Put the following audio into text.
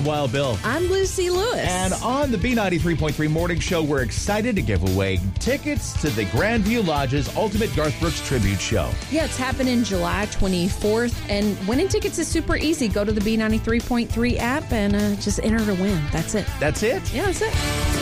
I'm Wild Bill. I'm Lucy Lewis. And on the B93.3 Morning Show, we're excited to give away tickets to the Grandview Lodge's Ultimate Garth Brooks Tribute Show. Yeah, it's happening July 24th. And winning tickets is super easy. Go to the B93.3 app and just enter to win. That's it. That's it? Yeah, that's it.